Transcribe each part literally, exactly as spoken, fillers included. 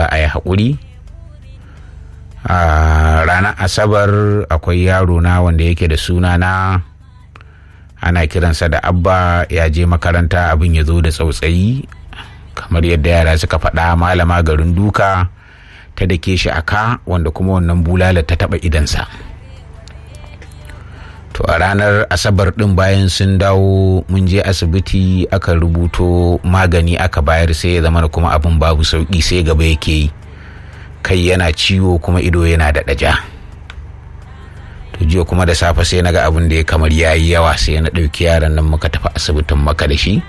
za a yi haƙuri. a ranar asabar akwai yaro na wanda yake da suna na ana kiransa da Abba, ya je makaranta abin ya zo da tsautsayi kamar yadda yara suka faɗa, malama garin duka ta dake shi aka, wanda kuma wannan bulala ta taɓa idansa. To a ranar asabar ɗin bayan sun dawo mun je asibiti aka rubuto magani aka bayar, sai ya zama kuma abin babu sauƙi, sai gaba yake yi, kai yana ciwo kuma ido yana da ɗaja. To jiya kuma da safe sai naga abin da ya kamar yayi yawa, sai na ɗauki yaran nan muka tafi asibitin Maka da shi.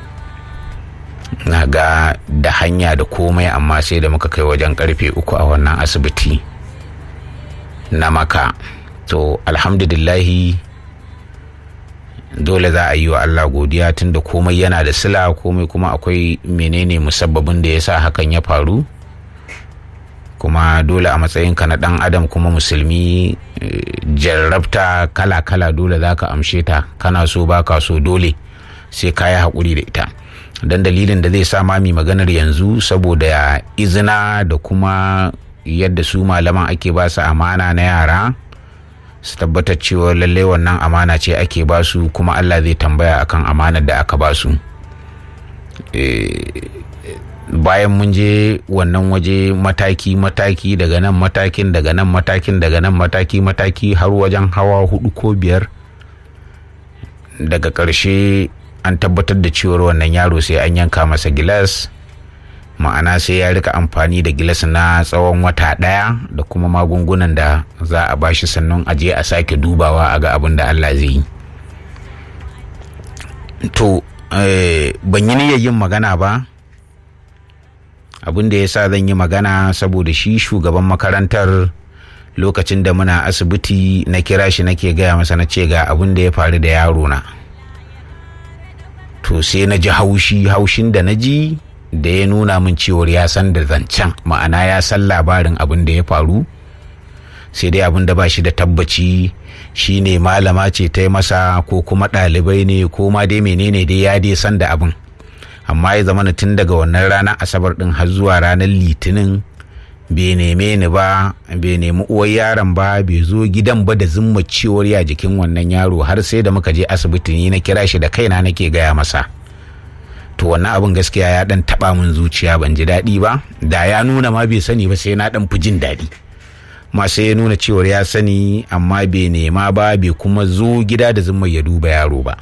Na ga da hanya da komai, amma sai da muka kai wajen karfe uku a wannan asibiti na Maka. To alhamdulillahi dole za a yi wa Allah godiya, tunda komai yana da sila, komai kuma akwai menene musabbabin da ya sa hakan ya faru. Kuma dole a matsayinka na ɗan adam kuma musulmi, jarrabta kala-kala dole za ka amshe ta, kana so ba ka so dole sai ka yi haƙuri da ita. Don dalilin da zai sa mami maganar yanzu, saboda izina da kuma yadda su malaman ake ba su amana na yara, su tabbatar cewa lalle wannan amana ce ake ba su, kuma Allah zai tambaya akan amanar da aka ba su. Bayan mun je wannan waje mataki-mataki, daga nan matakin daga nan matakin daga nan mataki-mataki har wajen hawa hudu ko biyar, daga ƙarshe an tabbatar da cewar wannan yaro sai an yanka masa gilas, ma'ana sai ya rika amfani da gilas na tsawon wata ɗaya, da kuma magungunan da za a bashi, sannan a je a sake dubawa a ga abin da Allah zai yi. To ban yi niyyar yin magana ba, abin da ya sa zan yi magana saboda shi shugaban makarantar lokacin da muna asibiti na kira shi nake gaya masa, na ce ga abin da ya faru da yaro na. To sai na ji haushi haushin da na ji da ya nuna min cewar ya san da zancen, ma'ana ya san labarin abin da ya faru, sai dai abin da ba shi da tabbaci shine malama ce ta yi masa, ko kuma ɗalibai ne, ko ma dai menene dai, ya dai san da abin. Amma ya zama tun daga wannan ranar asabar din har zuwa ranar litinin bai neme ni ba, bai nemi uwar yaron ba, bai zo gidan ba da zumma ciwon ya jikin wannan yaro, har sai da muka je asibiti ni na kira shi da kaina nake gaya masa. To wannan abin gaskiya ya dan taba min zuciya, ban ji daɗi ba. Da ya nuna ma bai sani ba sai na dan fi jin daɗi, ma sai ya nuna cewar ya sani amma bai nema ba, bai kuma zo gida da zumma ya duba yaro ba.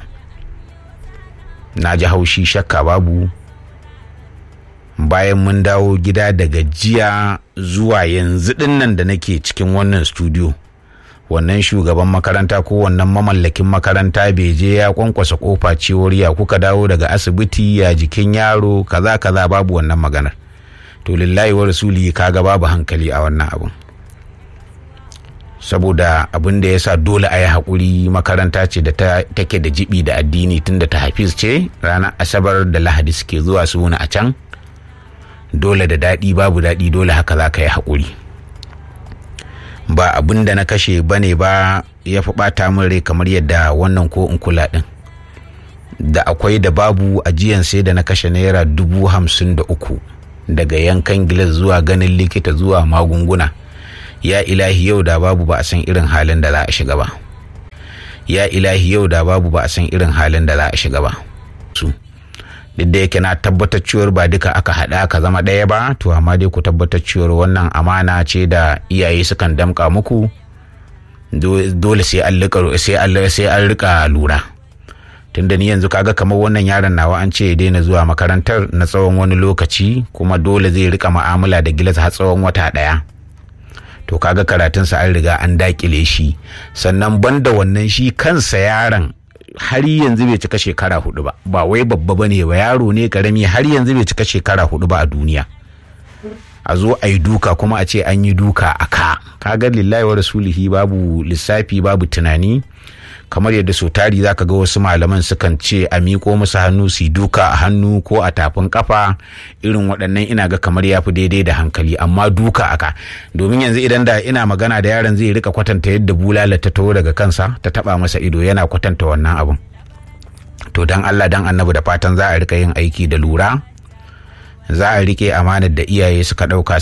Na ji haushi, shakka babu. Bayan mun dawo gida daga jiya zuwa yanzu dinnan da nake cikin wannan studio, wannan shugaban makaranta ko wannan mamallakin makaranta bai je ya kwankwasa kofa cewar ya kuka dawo daga asibiti, ya jikin yaro, kaza kaza, babu wannan maganar. To lillahi wa rasuli kaga babu hankali a wannan abun, saboda abin da yasa dole a yi haƙuri. Makaranta ce da take da jibi da addini, tunda ta hafiz ce, ranar asabar da lahadi suke zuwa su wuni a can. Dole da daɗi babu daɗi, dole haka za ka yi haƙuri. Ba abin da na kashe bane ba ya fi ɓata min rai kamar yadda wannan ko in kula ɗin da akwai da babu, ajiyan sai da na kashe naira dubu hamsin da uku, daga yankan gilas zuwa ganin likita zuwa magunguna. Ya ilahi, yau da babu ba a san irin halin da za a shiga ba. Ya ilahi, yau da babu ba a san irin halin da za a shiga ba. Su duk da yake na tabbatar cewar ba duka aka haɗa aka zama ɗaya ba, to amma dai ku tabbatar cewar wannan amana ce da iyaye sukan damƙa muku, dole sai an rika sai an sai an rika lura. Tunda ni yanzu kaga kamar wannan yaron nawa an ce ya daina zuwa makarantar na tsawon wani lokaci, kuma dole zai rika mu'amala da gilas har tsawon wata ɗaya. To kaga karatunsa an riga an dakile shi, sannan banda wannan shi kansa yaron har yanzu bai cika shekara hudu ba, ba wai babba bane ba, yaro ne karami, har yanzu bai cika shekara hudu ba a duniya. A zo a yi duka kuma a ce an yi duka a ka, kaga lillahi wa rasulihi babu lissafi, babu tunani. Kamar yadda so tari zaka ga wasu malaman sukan ce a miƙo musu hannu su duka a hannu ko a tafin kafa, irin waɗannan ina ga kamar yafi daidai da hankali, amma duka aka. Domin yanzu idan da ina magana da yaron zai rika kwatanta yadda bulala ta taho daga kansa ta taba masa ido, yana kwatanta wannan abun. To dan Allah dan Annabi, da fatan za a rika yin aiki da lura, za a rike amanar da iyaye suka ɗauka.